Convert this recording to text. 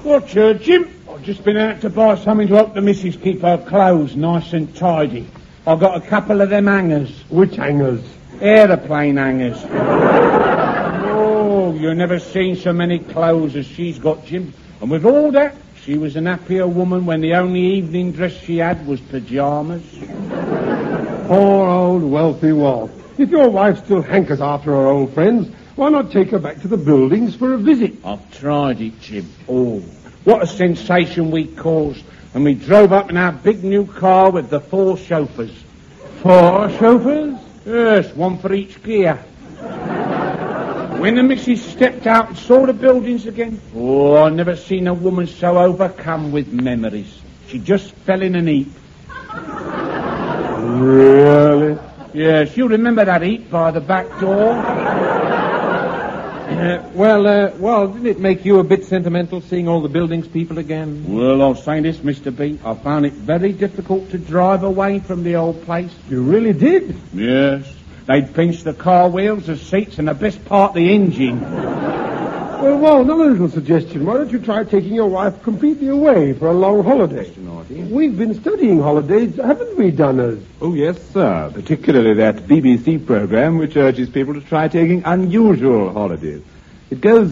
What, Jim? I've just been out to buy something to help the missus keep her clothes nice and tidy. I've got a couple of them hangers. Which hangers? Aeroplane hangers. Oh, you've never seen so many clothes as she's got, Jim. And with all that, she was an happier woman when the only evening dress she had was pyjamas. Poor old wealthy Walt. If your wife still hankers after her old friends, why not take her back to the buildings for a visit? I've tried it, Jim. Oh, what a sensation we caused. And we drove up in our big new car with the 4 chauffeurs. 4 chauffeurs? Yes, one for each gear. When the missus stepped out and saw the buildings again, I never seen a woman so overcome with memories. She just fell in an heap. Really? Yes, you remember that heap by the back door? Well, didn't it make you a bit sentimental seeing all the buildings people again? Well, I'll say this, Mr. B. I found it very difficult to drive away from the old place. You really did? Yes. They'd pinched the car wheels, the seats, and the best part, the engine. Well, Walt, another little suggestion. Why don't you try taking your wife completely away for a long holiday? Mr. Naughty. We've been studying holidays, haven't we, Dunners? Oh, yes, sir. Particularly that BBC program which urges people to try taking unusual holidays. It goes